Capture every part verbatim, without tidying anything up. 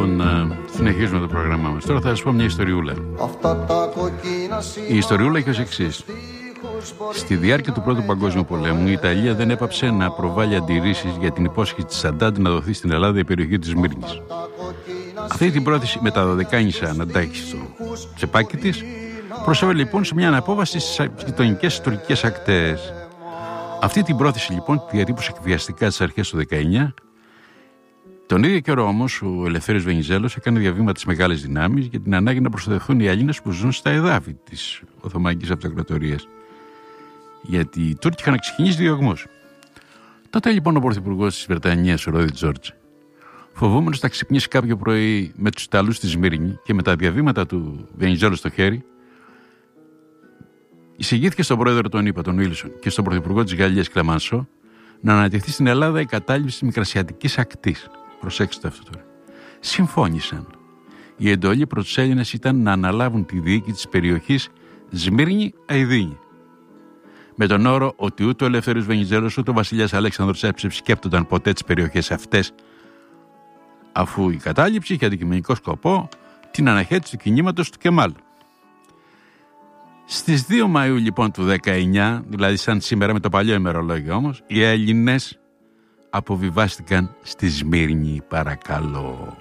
Λοιπόν, συνεχίζουμε το πρόγραμμά μας. Τώρα θα σας πω μια ιστοριούλα. Η ιστοριούλα έχει ως εξής. Στη διάρκεια του Πρώτου Παγκόσμιου Πολέμου, η Ιταλία δεν έπαψε να προβάλλει αντιρρήσεις για την υπόσχεση της Σαντάντ να δοθεί στην Ελλάδα η περιοχή της Σμύρνης. Αυτή την πρόθεση μεταδωδεκάνησα να τάξει στο τσεπάκι της, προσέβαλε λοιπόν σε μια αναπόβαση στις γειτονικές τουρκικές ακτές. Αυτή την πρόθεση λοιπόν τη διατύπωσε εκβιαστικά στις αρχές του δεκαεννιά. Τον ίδιο καιρό όμως ο Ελευθέριος Βενιζέλος έκανε διαβήματα στις μεγάλες δυνάμεις για την ανάγκη να προστατευτούν οι Έλληνες που ζουν στα εδάφη της Οθωμανικής Αυτοκρατορίας. Γιατί οι Τούρκοι είχαν ξεκινήσει διωγμούς. Τότε λοιπόν ο πρωθυπουργός της Βρετανίας, ο Ρόι Τζόρτζ, φοβούμενος θα ξυπνήσει κάποιο πρωί με τους Ιταλούς στη Σμύρνη και με τα διαβήματα του Βενιζέλου στο χέρι, εισηγήθηκε στον πρόεδρο των ΗΠΑ, τον Βίλσον, και στον πρωθυπουργό της Γαλλίας, Κλεμανσό, να ανατεθεί στην Ελλάδα η κατάληψη της Μικρασιατικής ακτής. Προσέξτε αυτό τώρα. Συμφώνησαν. Η εντολή προς τους Έλληνες ήταν να αναλάβουν τη διοίκηση της περιοχής Σμύρνη-Αηδίνη. Με τον όρο ότι ούτε ο Ελευθέριος Βενιζέλος ούτε ο βασιλιάς Αλέξανδρος Έψης σκέπτονταν ποτέ τις περιοχές αυτές, αφού η κατάληψη είχε αντικειμενικό σκοπό την αναχέτηση του κινήματος του Κεμάλ. Στις δύο Μαΐου λοιπόν του δεκαεννιά, δηλαδή σαν σήμερα με το παλιό ημερολόγιο όμως, οι Έλληνες αποβιβάστηκαν στη Σμύρνη, παρακαλώ.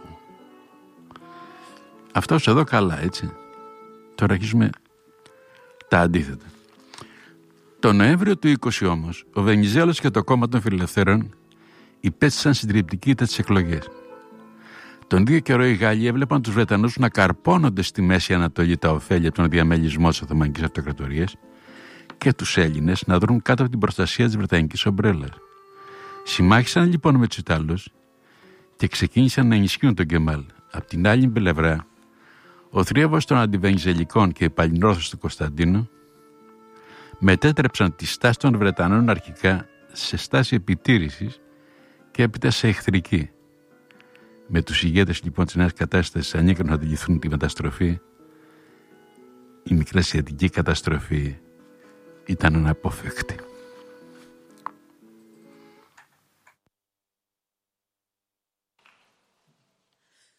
Αυτός εδώ καλά, έτσι. Τώρα αρχίζουμε τα αντίθετα. Το Νοέμβριο του είκοσι όμως, ο Βενιζέλος και το κόμμα των Φιλελευθέρων υπέστησαν συντριπτική ήττα στις εκλογές. Τον ίδιο καιρό οι Γάλλοι έβλεπαν τους Βρετανούς να καρπώνονται στη Μέση Ανατολή τα ωφέλη από τον διαμελισμό της Οθωμανικής Αυτοκρατορίας και τους Έλληνες να δρουν κάτω από την προστασία της Βρετανικής ομπρέλας. Συμμάχησαν λοιπόν με τους Ιταλούς και ξεκίνησαν να ενισχύουν τον Κεμάλ. Απ' την άλλη πλευρά, ο θρίαβος των αντιβενιζελικών και παλινόρθος του Κωνσταντίνου μετέτρεψαν τη στάση των Βρετανών αρχικά σε στάση επιτήρησης και έπειτα σε εχθρική. Με τους ηγέτες λοιπόν της νέας κατάστασης ανήκαν να αντιληφθούν τη μεταστροφή. Η μικρασιατική καταστροφή ήταν αναπόφευκτη.